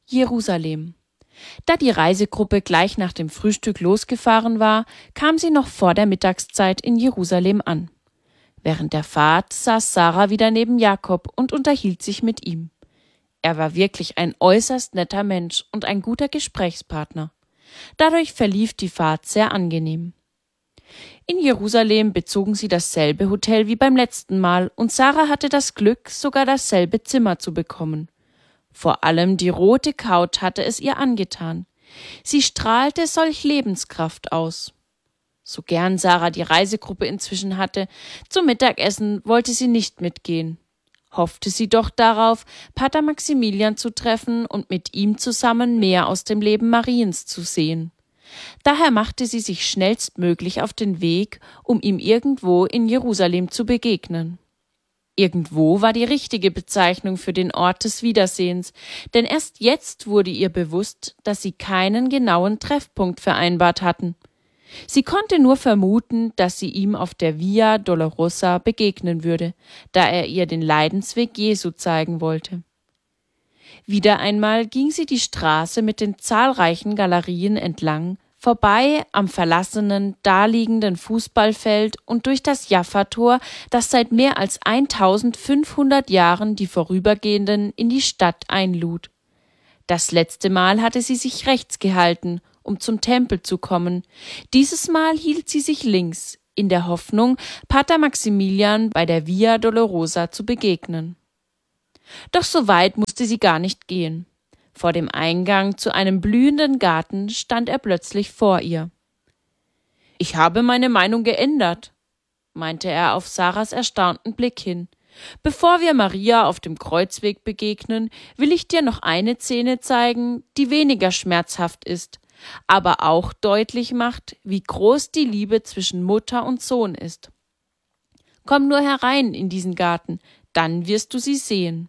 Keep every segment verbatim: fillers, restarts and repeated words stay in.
Jerusalem. Da die Reisegruppe gleich nach dem Frühstück losgefahren war, kam sie noch vor der Mittagszeit in Jerusalem an. Während der Fahrt saß Sarah wieder neben Jakob und unterhielt sich mit ihm. Er war wirklich ein äußerst netter Mensch und ein guter Gesprächspartner. Dadurch verlief die Fahrt sehr angenehm. In Jerusalem bezogen sie dasselbe Hotel wie beim letzten Mal und Sarah hatte das Glück, sogar dasselbe Zimmer zu bekommen. Vor allem die rote Couch hatte es ihr angetan. Sie strahlte solch Lebenskraft aus. So gern Sarah die Reisegruppe inzwischen hatte, zum Mittagessen wollte sie nicht mitgehen. Hoffte sie doch darauf, Pater Maximilian zu treffen und mit ihm zusammen mehr aus dem Leben Mariens zu sehen. Daher machte sie sich schnellstmöglich auf den Weg, um ihm irgendwo in Jerusalem zu begegnen. Irgendwo war die richtige Bezeichnung für den Ort des Wiedersehens, denn erst jetzt wurde ihr bewusst, dass sie keinen genauen Treffpunkt vereinbart hatten. Sie konnte nur vermuten, dass sie ihm auf der Via Dolorosa begegnen würde, da er ihr den Leidensweg Jesu zeigen wollte. Wieder einmal ging sie die Straße mit den zahlreichen Galerien entlang, vorbei am verlassenen, daliegenden Fußballfeld und durch das Jaffa-Tor, das seit mehr als eintausendfünfhundert Jahren die Vorübergehenden in die Stadt einlud. Das letzte Mal hatte sie sich rechts gehalten, um zum Tempel zu kommen. Dieses Mal hielt sie sich links, in der Hoffnung, Pater Maximilian bei der Via Dolorosa zu begegnen. Doch so weit musste sie gar nicht gehen. Vor dem Eingang zu einem blühenden Garten stand er plötzlich vor ihr. »Ich habe meine Meinung geändert«, meinte er auf Sarahs erstaunten Blick hin. »Bevor wir Maria auf dem Kreuzweg begegnen, will ich dir noch eine Szene zeigen, die weniger schmerzhaft ist, aber auch deutlich macht, wie groß die Liebe zwischen Mutter und Sohn ist. Komm nur herein in diesen Garten, dann wirst du sie sehen.«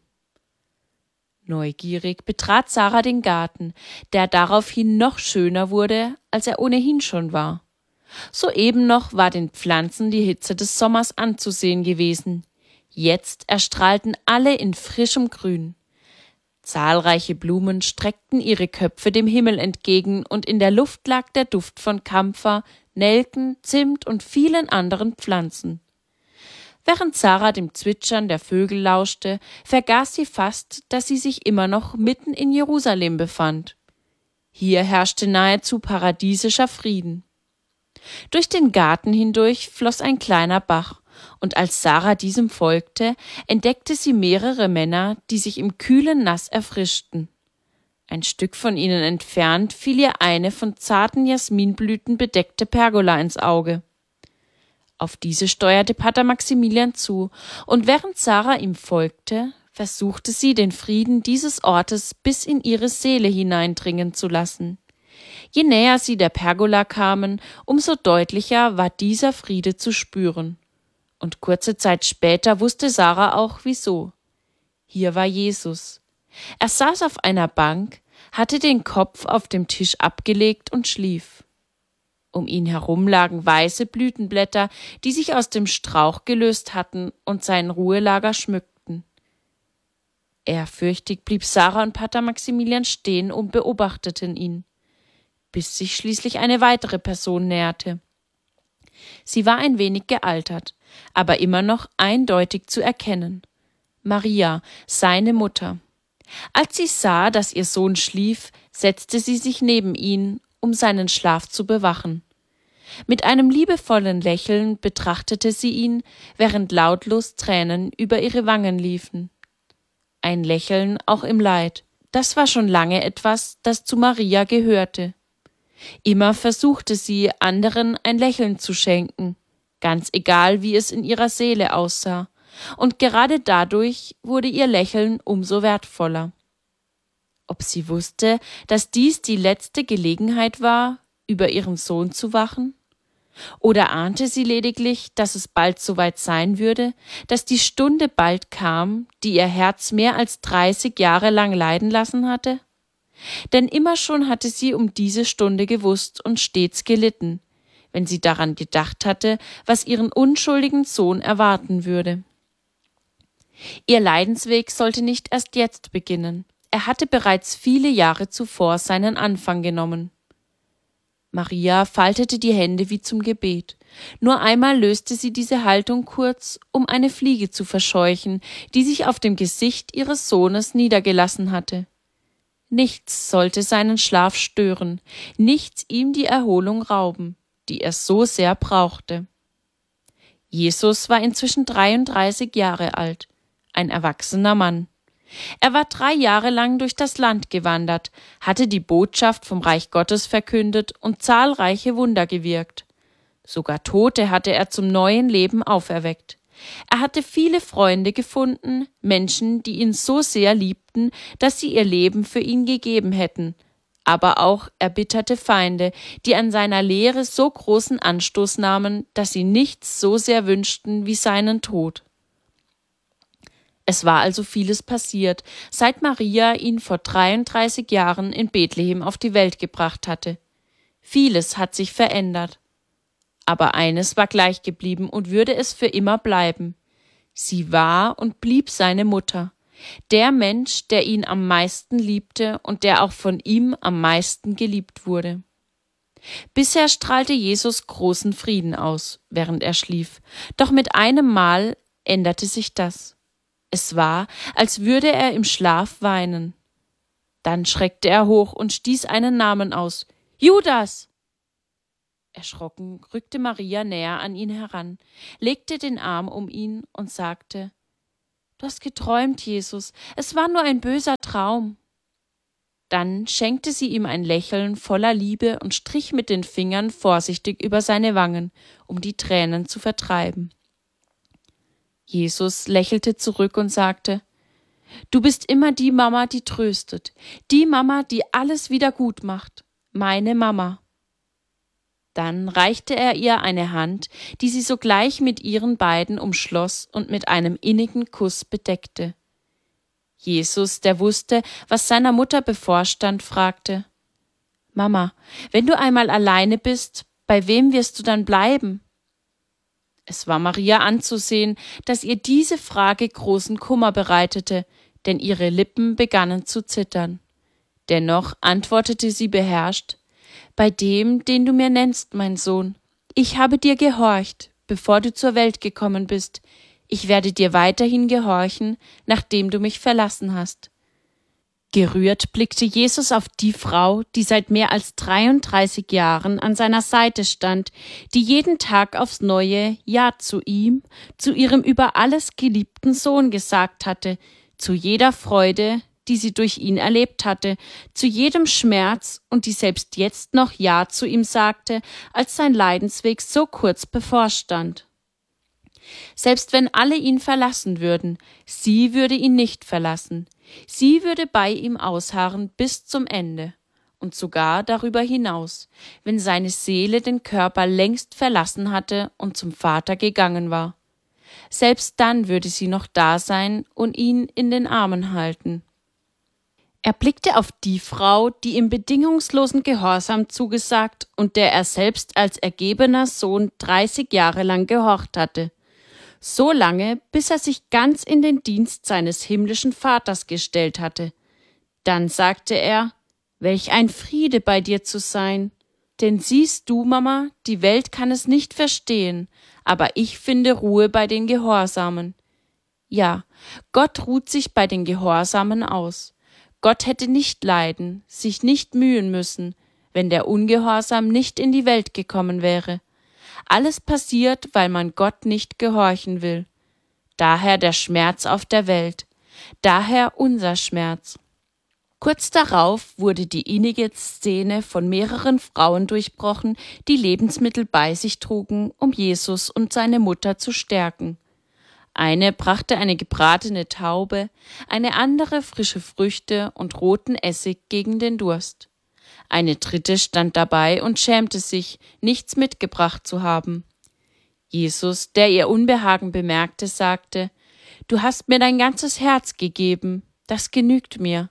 Neugierig betrat Sarah den Garten, der daraufhin noch schöner wurde, als er ohnehin schon war. Soeben noch war den Pflanzen die Hitze des Sommers anzusehen gewesen. Jetzt erstrahlten alle in frischem Grün. Zahlreiche Blumen streckten ihre Köpfe dem Himmel entgegen und in der Luft lag der Duft von Kampfer, Nelken, Zimt und vielen anderen Pflanzen. Während Sarah dem Zwitschern der Vögel lauschte, vergaß sie fast, dass sie sich immer noch mitten in Jerusalem befand. Hier herrschte nahezu paradiesischer Frieden. Durch den Garten hindurch floss ein kleiner Bach, und als Sarah diesem folgte, entdeckte sie mehrere Männer, die sich im kühlen Nass erfrischten. Ein Stück von ihnen entfernt fiel ihr eine von zarten Jasminblüten bedeckte Pergola ins Auge. Auf diese steuerte Pater Maximilian zu, und während Sarah ihm folgte, versuchte sie, den Frieden dieses Ortes bis in ihre Seele hineindringen zu lassen. Je näher sie der Pergola kamen, umso deutlicher war dieser Friede zu spüren. Und kurze Zeit später wusste Sarah auch, wieso. Hier war Jesus. Er saß auf einer Bank, hatte den Kopf auf dem Tisch abgelegt und schlief. Um ihn herum lagen weiße Blütenblätter, die sich aus dem Strauch gelöst hatten und sein Ruhelager schmückten. Ehrfürchtig blieb Sarah und Pater Maximilian stehen und beobachteten ihn, bis sich schließlich eine weitere Person näherte. Sie war ein wenig gealtert, aber immer noch eindeutig zu erkennen. Maria, seine Mutter. Als sie sah, dass ihr Sohn schlief, setzte sie sich neben ihn, um seinen Schlaf zu bewachen. Mit einem liebevollen Lächeln betrachtete sie ihn, während lautlos Tränen über ihre Wangen liefen. Ein Lächeln auch im Leid. Das war schon lange etwas, das zu Maria gehörte. Immer versuchte sie, anderen ein Lächeln zu schenken, ganz egal, wie es in ihrer Seele aussah, und gerade dadurch wurde ihr Lächeln umso wertvoller. Ob sie wusste, dass dies die letzte Gelegenheit war, über ihren Sohn zu wachen? Oder ahnte sie lediglich, dass es bald soweit sein würde, dass die Stunde bald kam, die ihr Herz mehr als dreißig Jahre lang leiden lassen hatte? Denn immer schon hatte sie um diese Stunde gewusst und stets gelitten, wenn sie daran gedacht hatte, was ihren unschuldigen Sohn erwarten würde. Ihr Leidensweg sollte nicht erst jetzt beginnen. Er hatte bereits viele Jahre zuvor seinen Anfang genommen. Maria faltete die Hände wie zum Gebet. Nur einmal löste sie diese Haltung kurz, um eine Fliege zu verscheuchen, die sich auf dem Gesicht ihres Sohnes niedergelassen hatte. Nichts sollte seinen Schlaf stören, nichts ihm die Erholung rauben, die er so sehr brauchte. Jesus war inzwischen dreiunddreißig Jahre alt, ein erwachsener Mann. Er war drei Jahre lang durch das Land gewandert, hatte die Botschaft vom Reich Gottes verkündet und zahlreiche Wunder gewirkt. Sogar Tote hatte er zum neuen Leben auferweckt. Er hatte viele Freunde gefunden, Menschen, die ihn so sehr liebten, dass sie ihr Leben für ihn gegeben hätten, aber auch erbitterte Feinde, die an seiner Lehre so großen Anstoß nahmen, dass sie nichts so sehr wünschten wie seinen Tod. Es war also vieles passiert, seit Maria ihn vor dreiunddreißig Jahren in Bethlehem auf die Welt gebracht hatte. Vieles hat sich verändert. Aber eines war gleich geblieben und würde es für immer bleiben. Sie war und blieb seine Mutter, der Mensch, der ihn am meisten liebte und der auch von ihm am meisten geliebt wurde. Bisher strahlte Jesus großen Frieden aus, während er schlief, doch mit einem Mal änderte sich das. Es war, als würde er im Schlaf weinen. Dann schreckte er hoch und stieß einen Namen aus. »Judas!« Erschrocken rückte Maria näher an ihn heran, legte den Arm um ihn und sagte, »Du hast geträumt, Jesus, es war nur ein böser Traum.« Dann schenkte sie ihm ein Lächeln voller Liebe und strich mit den Fingern vorsichtig über seine Wangen, um die Tränen zu vertreiben. Jesus lächelte zurück und sagte, »Du bist immer die Mama, die tröstet, die Mama, die alles wieder gut macht, meine Mama.« Dann reichte er ihr eine Hand, die sie sogleich mit ihren beiden umschloss und mit einem innigen Kuss bedeckte. Jesus, der wusste, was seiner Mutter bevorstand, fragte, »Mama, wenn du einmal alleine bist, bei wem wirst du dann bleiben?« Es war Maria anzusehen, dass ihr diese Frage großen Kummer bereitete, denn ihre Lippen begannen zu zittern. Dennoch antwortete sie beherrscht, »Bei dem, den du mir nennst, mein Sohn. Ich habe dir gehorcht, bevor du zur Welt gekommen bist. Ich werde dir weiterhin gehorchen, nachdem du mich verlassen hast.« Gerührt blickte Jesus auf die Frau, die seit mehr als dreiunddreißig Jahren an seiner Seite stand, die jeden Tag aufs Neue Ja zu ihm, zu ihrem über alles geliebten Sohn gesagt hatte, zu jeder Freude, die sie durch ihn erlebt hatte, zu jedem Schmerz und die selbst jetzt noch Ja zu ihm sagte, als sein Leidensweg so kurz bevorstand. Selbst wenn alle ihn verlassen würden, sie würde ihn nicht verlassen. Sie würde bei ihm ausharren bis zum Ende und sogar darüber hinaus, wenn seine Seele den Körper längst verlassen hatte und zum Vater gegangen war. Selbst dann würde sie noch da sein und ihn in den Armen halten. Er blickte auf die Frau, die ihm bedingungslosen Gehorsam zugesagt und der er selbst als ergebener Sohn dreißig Jahre lang gehorcht hatte. So lange, bis er sich ganz in den Dienst seines himmlischen Vaters gestellt hatte. Dann sagte er, »Welch ein Friede bei dir zu sein! Denn siehst du, Mama, die Welt kann es nicht verstehen, aber ich finde Ruhe bei den Gehorsamen.« Ja, Gott ruht sich bei den Gehorsamen aus. Gott hätte nicht leiden, sich nicht mühen müssen, wenn der Ungehorsam nicht in die Welt gekommen wäre. Alles passiert, weil man Gott nicht gehorchen will. Daher der Schmerz auf der Welt, daher unser Schmerz. Kurz darauf wurde die innige Szene von mehreren Frauen durchbrochen, die Lebensmittel bei sich trugen, um Jesus und seine Mutter zu stärken. Eine brachte eine gebratene Taube, eine andere frische Früchte und roten Essig gegen den Durst. Eine dritte stand dabei und schämte sich, nichts mitgebracht zu haben. Jesus, der ihr Unbehagen bemerkte, sagte, »Du hast mir dein ganzes Herz gegeben, das genügt mir.«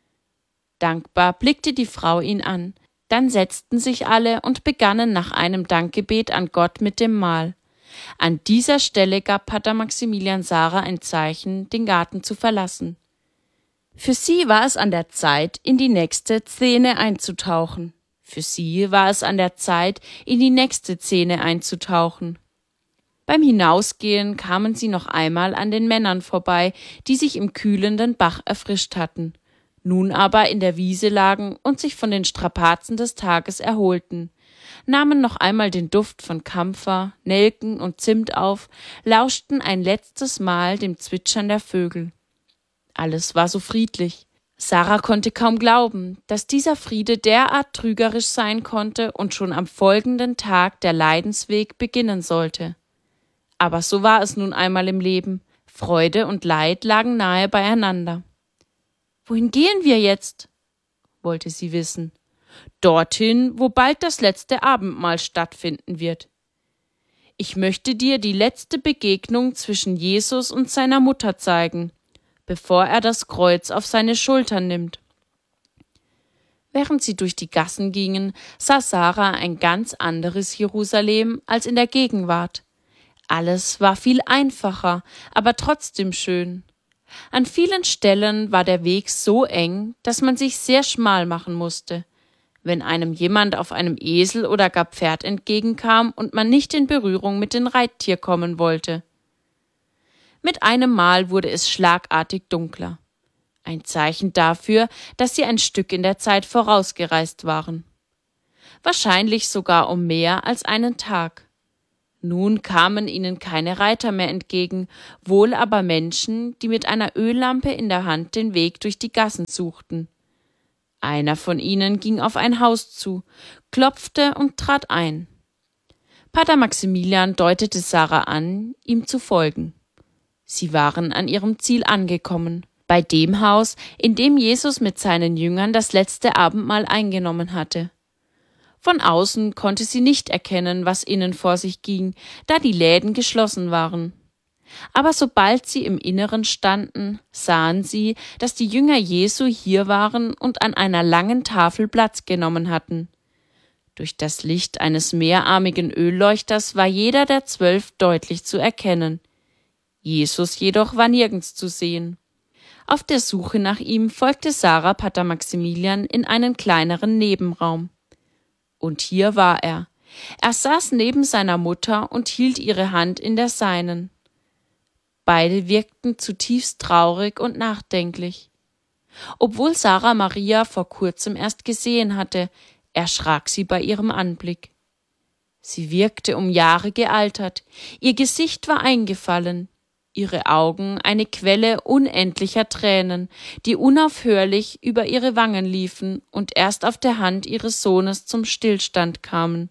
Dankbar blickte die Frau ihn an, dann setzten sich alle und begannen nach einem Dankgebet an Gott mit dem Mahl. An dieser Stelle gab Pater Maximilian Sarah ein Zeichen, den Garten zu verlassen. Für sie war es an der Zeit, in die nächste Szene einzutauchen. Für sie war es an der Zeit, in die nächste Szene einzutauchen. Beim Hinausgehen kamen sie noch einmal an den Männern vorbei, die sich im kühlenden Bach erfrischt hatten, nun aber in der Wiese lagen und sich von den Strapazen des Tages erholten, nahmen noch einmal den Duft von Kampfer, Nelken und Zimt auf, lauschten ein letztes Mal dem Zwitschern der Vögel. Alles war so friedlich. Sarah konnte kaum glauben, dass dieser Friede derart trügerisch sein konnte und schon am folgenden Tag der Leidensweg beginnen sollte. Aber so war es nun einmal im Leben. Freude und Leid lagen nahe beieinander. »Wohin gehen wir jetzt?« wollte sie wissen. »Dorthin, wo bald das letzte Abendmahl stattfinden wird. Ich möchte dir die letzte Begegnung zwischen Jesus und seiner Mutter zeigen, bevor er das Kreuz auf seine Schultern nimmt.« Während sie durch die Gassen gingen, sah Sarah ein ganz anderes Jerusalem als in der Gegenwart. Alles war viel einfacher, aber trotzdem schön. An vielen Stellen war der Weg so eng, dass man sich sehr schmal machen musste. Wenn einem jemand auf einem Esel oder gar Pferd entgegenkam und man nicht in Berührung mit dem Reittier kommen wollte. Mit einem Mal wurde es schlagartig dunkler. Ein Zeichen dafür, dass sie ein Stück in der Zeit vorausgereist waren. Wahrscheinlich sogar um mehr als einen Tag. Nun kamen ihnen keine Reiter mehr entgegen, wohl aber Menschen, die mit einer Öllampe in der Hand den Weg durch die Gassen suchten. Einer von ihnen ging auf ein Haus zu, klopfte und trat ein. Pater Maximilian deutete Sarah an, ihm zu folgen. Sie waren an ihrem Ziel angekommen, bei dem Haus, in dem Jesus mit seinen Jüngern das letzte Abendmahl eingenommen hatte. Von außen konnte sie nicht erkennen, was innen vor sich ging, da die Läden geschlossen waren. Aber sobald sie im Inneren standen, sahen sie, dass die Jünger Jesu hier waren und an einer langen Tafel Platz genommen hatten. Durch das Licht eines mehrarmigen Ölleuchters war jeder der zwölf deutlich zu erkennen. Jesus jedoch war nirgends zu sehen. Auf der Suche nach ihm folgte Sarah Pater Maximilian in einen kleineren Nebenraum. Und hier war er. Er saß neben seiner Mutter und hielt ihre Hand in der seinen. Beide wirkten zutiefst traurig und nachdenklich. Obwohl Sarah Maria vor kurzem erst gesehen hatte, erschrak sie bei ihrem Anblick. Sie wirkte um Jahre gealtert, ihr Gesicht war eingefallen, ihre Augen eine Quelle unendlicher Tränen, die unaufhörlich über ihre Wangen liefen und erst auf der Hand ihres Sohnes zum Stillstand kamen.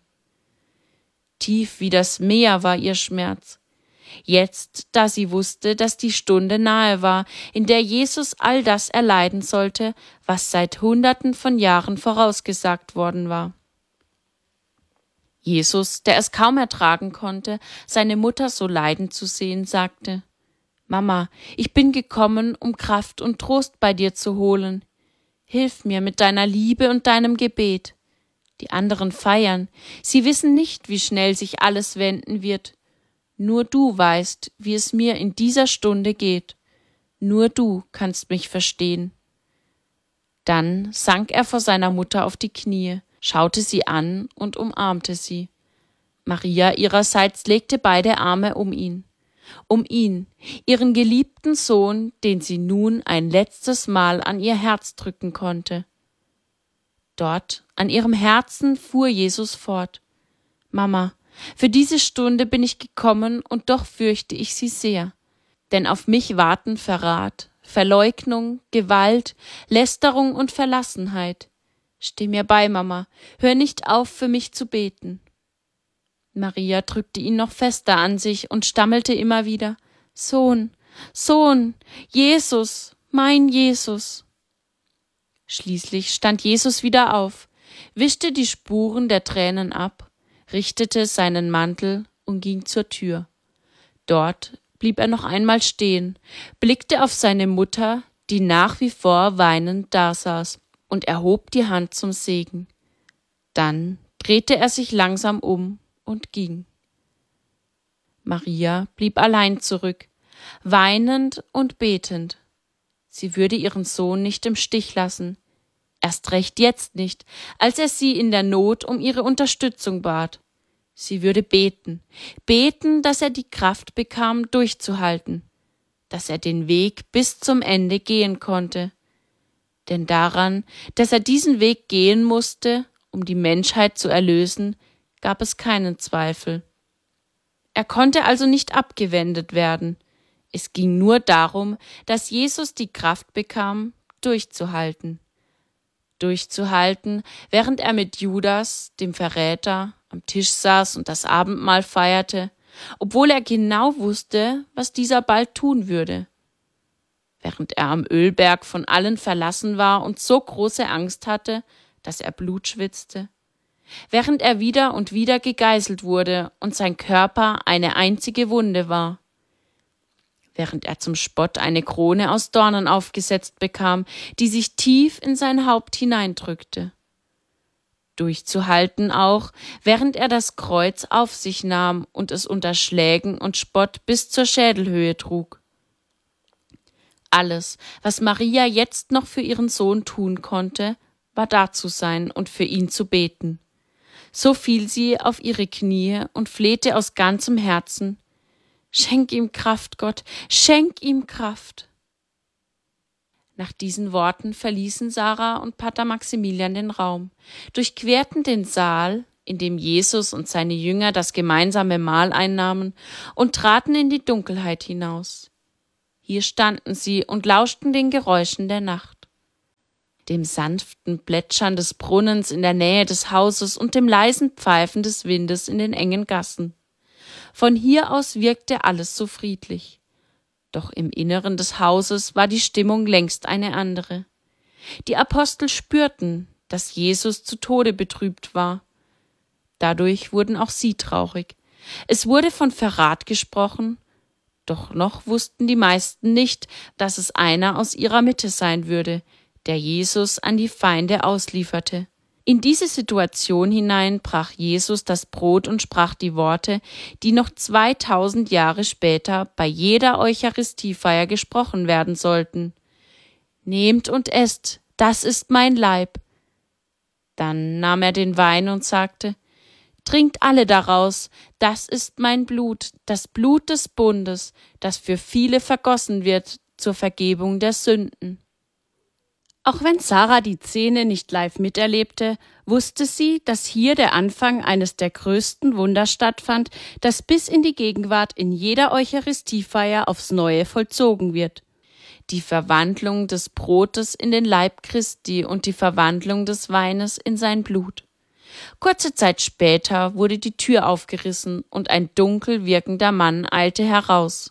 Tief wie das Meer war ihr Schmerz. Jetzt, da sie wusste, dass die Stunde nahe war, in der Jesus all das erleiden sollte, was seit Hunderten von Jahren vorausgesagt worden war. Jesus, der es kaum ertragen konnte, seine Mutter so leiden zu sehen, sagte: »Mama, ich bin gekommen, um Kraft und Trost bei dir zu holen. Hilf mir mit deiner Liebe und deinem Gebet. Die anderen feiern, sie wissen nicht, wie schnell sich alles wenden wird. Nur du weißt, wie es mir in dieser Stunde geht. Nur du kannst mich verstehen.« Dann sank er vor seiner Mutter auf die Knie, schaute sie an und umarmte sie. Maria ihrerseits legte beide Arme um ihn. Um ihn, ihren geliebten Sohn, den sie nun ein letztes Mal an ihr Herz drücken konnte. Dort, an ihrem Herzen, fuhr Jesus fort: »Mama, für diese Stunde bin ich gekommen und doch fürchte ich sie sehr. Denn auf mich warten Verrat, Verleugnung, Gewalt, Lästerung und Verlassenheit. Steh mir bei, Mama, hör nicht auf, für mich zu beten.« Maria drückte ihn noch fester an sich und stammelte immer wieder: »Sohn, Sohn, Jesus, mein Jesus.« Schließlich stand Jesus wieder auf, wischte die Spuren der Tränen ab, richtete seinen Mantel und ging zur Tür. Dort blieb er noch einmal stehen, blickte auf seine Mutter, die nach wie vor weinend dasaß, und erhob die Hand zum Segen. Dann drehte er sich langsam um und ging. Maria blieb allein zurück, weinend und betend. Sie würde ihren Sohn nicht im Stich lassen. Erst recht jetzt nicht, als er sie in der Not um ihre Unterstützung bat. Sie würde beten, beten, dass er die Kraft bekam, durchzuhalten, dass er den Weg bis zum Ende gehen konnte. Denn daran, dass er diesen Weg gehen musste, um die Menschheit zu erlösen, gab es keinen Zweifel. Er konnte also nicht abgewendet werden. Es ging nur darum, dass Jesus die Kraft bekam, durchzuhalten. Durchzuhalten, während er mit Judas, dem Verräter, am Tisch saß und das Abendmahl feierte, obwohl er genau wusste, was dieser bald tun würde. Während er am Ölberg von allen verlassen war und so große Angst hatte, dass er Blut schwitzte. Während er wieder und wieder gegeißelt wurde und sein Körper eine einzige Wunde war. Während er zum Spott eine Krone aus Dornen aufgesetzt bekam, die sich tief in sein Haupt hineindrückte. Durchzuhalten auch, während er das Kreuz auf sich nahm und es unter Schlägen und Spott bis zur Schädelhöhe trug. Alles, was Maria jetzt noch für ihren Sohn tun konnte, war da zu sein und für ihn zu beten. So fiel sie auf ihre Knie und flehte aus ganzem Herzen: Schenk ihm Kraft, Gott, schenk ihm Kraft. Nach diesen Worten verließen Sarah und Pater Maximilian den Raum, durchquerten den Saal, in dem Jesus und seine Jünger das gemeinsame Mahl einnahmen, und traten in die Dunkelheit hinaus. Hier standen sie und lauschten den Geräuschen der Nacht, dem sanften Plätschern des Brunnens in der Nähe des Hauses und dem leisen Pfeifen des Windes in den engen Gassen. Von hier aus wirkte alles so friedlich. Doch im Inneren des Hauses war die Stimmung längst eine andere. Die Apostel spürten, dass Jesus zu Tode betrübt war. Dadurch wurden auch sie traurig. Es wurde von Verrat gesprochen, doch noch wussten die meisten nicht, dass es einer aus ihrer Mitte sein würde, der Jesus an die Feinde auslieferte. In diese Situation hinein brach Jesus das Brot und sprach die Worte, die noch zweitausend Jahre später bei jeder Eucharistiefeier gesprochen werden sollten. Nehmt und esst, das ist mein Leib. Dann nahm er den Wein und sagte: Trinkt alle daraus, das ist mein Blut, das Blut des Bundes, das für viele vergossen wird zur Vergebung der Sünden. Auch wenn Sarah die Szene nicht live miterlebte, wusste sie, dass hier der Anfang eines der größten Wunder stattfand, das bis in die Gegenwart in jeder Eucharistiefeier aufs Neue vollzogen wird. Die Verwandlung des Brotes in den Leib Christi und die Verwandlung des Weines in sein Blut. Kurze Zeit später wurde die Tür aufgerissen und ein dunkel wirkender Mann eilte heraus.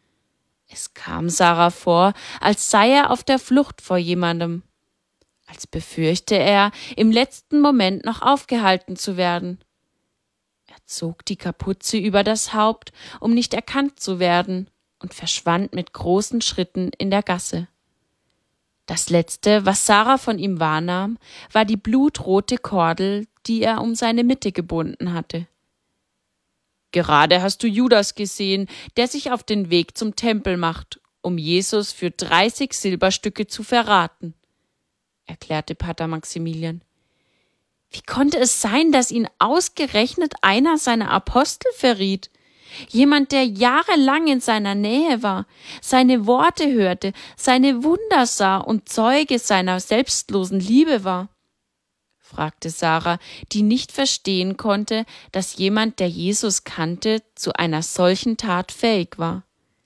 Es kam Sarah vor, als sei er auf der Flucht vor jemandem, als befürchte er, im letzten Moment noch aufgehalten zu werden. Er zog die Kapuze über das Haupt, um nicht erkannt zu werden, und verschwand mit großen Schritten in der Gasse. Das Letzte, was Sarah von ihm wahrnahm, war die blutrote Kordel, die er um seine Mitte gebunden hatte. Gerade hast du Judas gesehen, der sich auf den Weg zum Tempel macht, um Jesus für dreißig Silberstücke zu verraten, erklärte Pater Maximilian. Wie konnte es sein, dass ihn ausgerechnet einer seiner Apostel verriet? Jemand, der jahrelang in seiner Nähe war, seine Worte hörte, seine Wunder sah und Zeuge seiner selbstlosen Liebe war, fragte Sarah, die nicht verstehen konnte, dass jemand, der Jesus kannte, zu einer solchen Tat fähig war.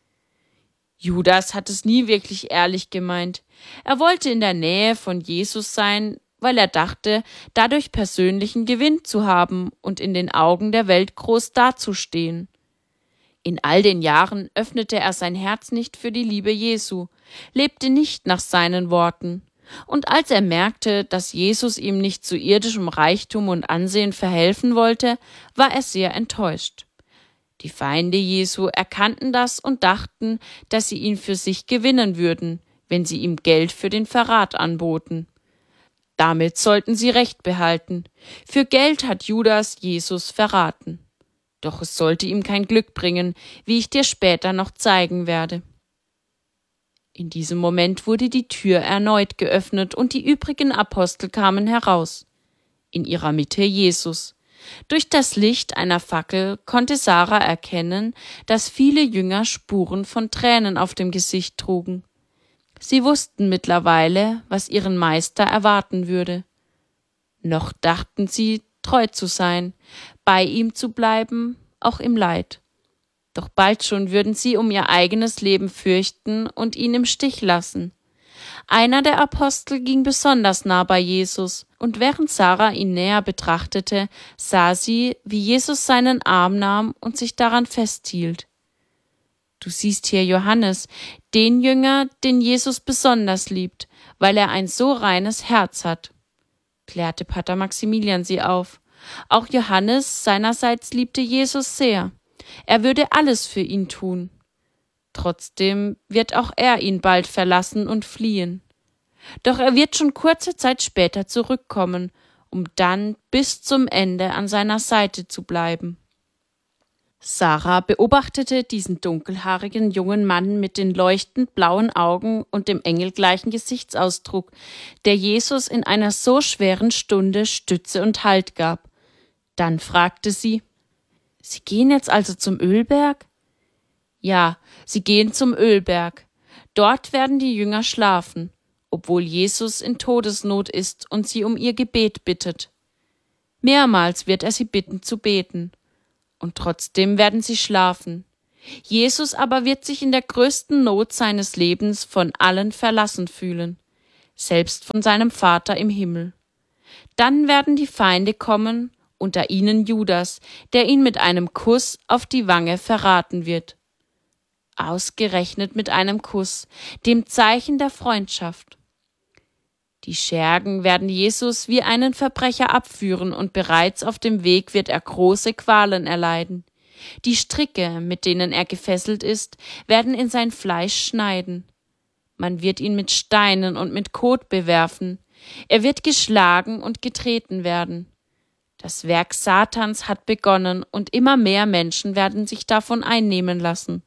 Judas hat es nie wirklich ehrlich gemeint. Er wollte in der Nähe von Jesus sein, weil er dachte, dadurch persönlichen Gewinn zu haben und in den Augen der Welt groß dazustehen. In all den Jahren öffnete er sein Herz nicht für die Liebe Jesu, lebte nicht nach seinen Worten. Und als er merkte, dass Jesus ihm nicht zu irdischem Reichtum und Ansehen verhelfen wollte, war er sehr enttäuscht. Die Feinde Jesu erkannten das und dachten, dass sie ihn für sich gewinnen würden, wenn sie ihm Geld für den Verrat anboten. Damit sollten sie Recht behalten. Für Geld hat Judas Jesus verraten. Doch es sollte ihm kein Glück bringen, wie ich dir später noch zeigen werde. In diesem Moment wurde die Tür erneut geöffnet und die übrigen Apostel kamen heraus. In ihrer Mitte Jesus. Durch das Licht einer Fackel konnte Sarah erkennen, dass viele Jünger Spuren von Tränen auf dem Gesicht trugen. Sie wussten mittlerweile, was ihren Meister erwarten würde. Noch dachten sie, treu zu sein, bei ihm zu bleiben, auch im Leid. Doch bald schon würden sie um ihr eigenes Leben fürchten und ihn im Stich lassen. Einer der Apostel ging besonders nah bei Jesus, und während Sarah ihn näher betrachtete, sah sie, wie Jesus seinen Arm nahm und sich daran festhielt. Du siehst hier Johannes, den Jünger, den Jesus besonders liebt, weil er ein so reines Herz hat, klärte Pater Maximilian sie auf. Auch Johannes seinerseits liebte Jesus sehr. Er würde alles für ihn tun. Trotzdem wird auch er ihn bald verlassen und fliehen. Doch er wird schon kurze Zeit später zurückkommen, um dann bis zum Ende an seiner Seite zu bleiben. Sarah beobachtete diesen dunkelhaarigen jungen Mann mit den leuchtend blauen Augen und dem engelgleichen Gesichtsausdruck, der Jesus in einer so schweren Stunde Stütze und Halt gab. Dann fragte sie: »Sie gehen jetzt also zum Ölberg?« »Ja, sie gehen zum Ölberg. Dort werden die Jünger schlafen, obwohl Jesus in Todesnot ist und sie um ihr Gebet bittet. Mehrmals wird er sie bitten zu beten. Und trotzdem werden sie schlafen. Jesus aber wird sich in der größten Not seines Lebens von allen verlassen fühlen, selbst von seinem Vater im Himmel. Dann werden die Feinde kommen, unter ihnen Judas, der ihn mit einem Kuss auf die Wange verraten wird. Ausgerechnet mit einem Kuss, dem Zeichen der Freundschaft. Die Schergen werden Jesus wie einen Verbrecher abführen und bereits auf dem Weg wird er große Qualen erleiden. Die Stricke, mit denen er gefesselt ist, werden in sein Fleisch schneiden. Man wird ihn mit Steinen und mit Kot bewerfen. Er wird geschlagen und getreten werden. Das Werk Satans hat begonnen und immer mehr Menschen werden sich davon einnehmen lassen.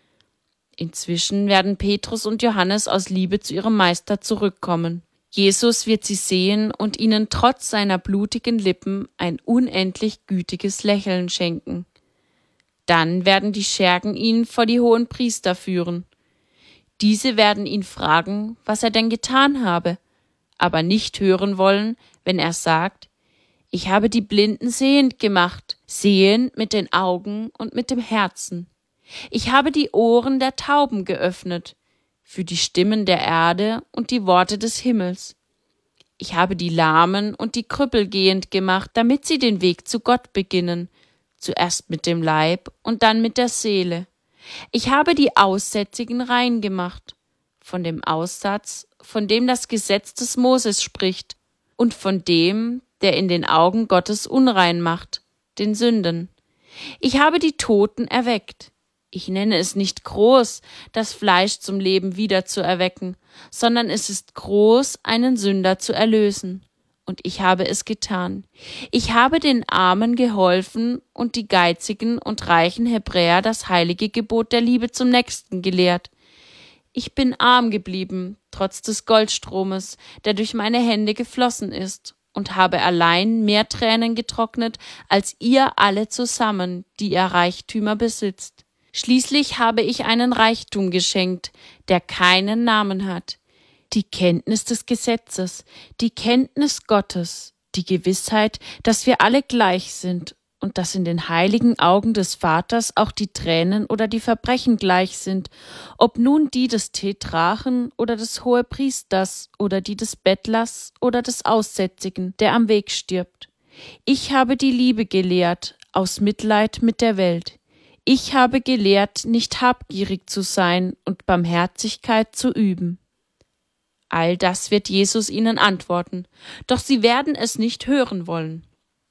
Inzwischen werden Petrus und Johannes aus Liebe zu ihrem Meister zurückkommen. Jesus wird sie sehen und ihnen trotz seiner blutigen Lippen ein unendlich gütiges Lächeln schenken. Dann werden die Schergen ihn vor die hohen Priester führen. Diese werden ihn fragen, was er denn getan habe, aber nicht hören wollen, wenn er sagt: Ich habe die Blinden sehend gemacht, sehend mit den Augen und mit dem Herzen. Ich habe die Ohren der Tauben geöffnet, für die Stimmen der Erde und die Worte des Himmels. Ich habe die Lahmen und die Krüppel gehend gemacht, damit sie den Weg zu Gott beginnen, zuerst mit dem Leib und dann mit der Seele. Ich habe die Aussätzigen rein gemacht, von dem Aussatz, von dem das Gesetz des Moses spricht, und von dem, der in den Augen Gottes unrein macht, den Sünden. Ich habe die Toten erweckt. Ich nenne es nicht groß, das Fleisch zum Leben wieder zu erwecken, sondern es ist groß, einen Sünder zu erlösen. Und ich habe es getan. Ich habe den Armen geholfen und die geizigen und reichen Hebräer das heilige Gebot der Liebe zum Nächsten gelehrt. Ich bin arm geblieben, trotz des Goldstromes, der durch meine Hände geflossen ist, und habe allein mehr Tränen getrocknet, als ihr alle zusammen, die ihr Reichtümer besitzt. Schließlich habe ich einen Reichtum geschenkt, der keinen Namen hat. Die Kenntnis des Gesetzes, die Kenntnis Gottes, die Gewissheit, dass wir alle gleich sind und dass in den heiligen Augen des Vaters auch die Tränen oder die Verbrechen gleich sind, ob nun die des Tetrarchen oder des Hohepriesters oder die des Bettlers oder des Aussätzigen, der am Weg stirbt. Ich habe die Liebe gelehrt, aus Mitleid mit der Welt. Ich habe gelehrt, nicht habgierig zu sein und Barmherzigkeit zu üben. All das wird Jesus ihnen antworten, doch sie werden es nicht hören wollen.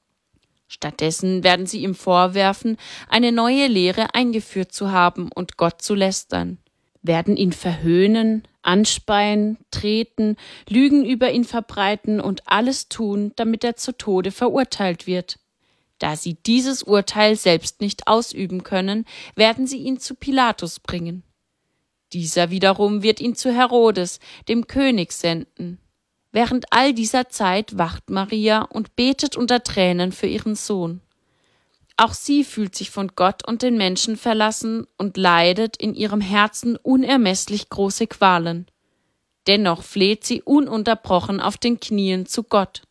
Stattdessen werden sie ihm vorwerfen, eine neue Lehre eingeführt zu haben und Gott zu lästern, werden ihn verhöhnen, anspeien, treten, Lügen über ihn verbreiten und alles tun, damit er zu Tode verurteilt wird. Da sie dieses Urteil selbst nicht ausüben können, werden sie ihn zu Pilatus bringen. Dieser wiederum wird ihn zu Herodes, dem König, senden. Während all dieser Zeit wacht Maria und betet unter Tränen für ihren Sohn. Auch sie fühlt sich von Gott und den Menschen verlassen und leidet in ihrem Herzen unermesslich große Qualen. Dennoch fleht sie ununterbrochen auf den Knien zu Gott.